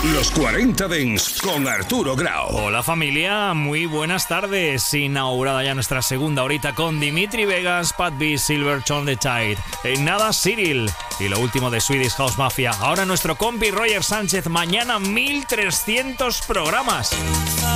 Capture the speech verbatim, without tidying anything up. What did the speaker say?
Los cuarenta Dents con Arturo Grau. Hola familia, muy buenas tardes. Inaugurada ya nuestra segunda horita con Dimitri Vegas, Pat B, Silverton the Tide. En nada, Cyril. Y lo último de Swedish House Mafia. Ahora nuestro compi Roger Sánchez. Mañana mil trescientos programas.